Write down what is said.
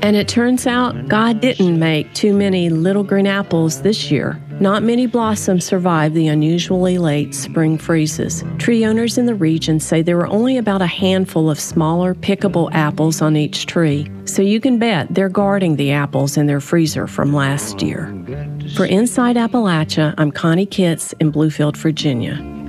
And it turns out God didn't make too many little green apples this year. Not many blossoms survived the unusually late spring freezes. Tree owners in the region say there were only about a handful of smaller, pickable apples on each tree. So you can bet they're guarding the apples in their freezer from last year. For Inside Appalachia, I'm Connie Kitts in Bluefield, Virginia.